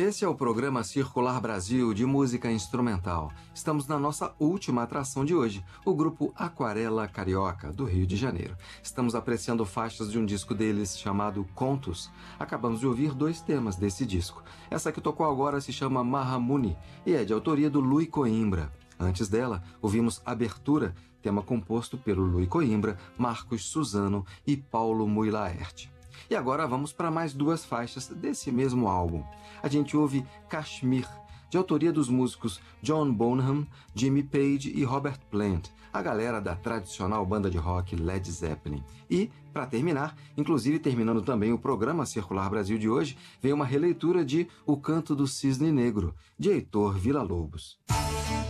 Esse é o programa Circular Brasil de música instrumental. Estamos na nossa última atração de hoje, o grupo Aquarela Carioca, do Rio de Janeiro. Estamos apreciando faixas de um disco deles chamado Contos. Acabamos de ouvir 2 temas desse disco. Essa que tocou agora se chama Mahamuni e é de autoria do Luiz Coimbra. Antes dela, ouvimos Abertura, tema composto pelo Luiz Coimbra, Marcos Suzano e Paulo Mui-Laerte. E agora vamos para mais 2 faixas desse mesmo álbum. A gente ouve Kashmir, de autoria dos músicos John Bonham, Jimmy Page e Robert Plant, a galera da tradicional banda de rock Led Zeppelin. E, para terminar, inclusive terminando também o programa Circular Brasil de hoje, vem uma releitura de O Canto do Cisne Negro, de Heitor Villa-Lobos.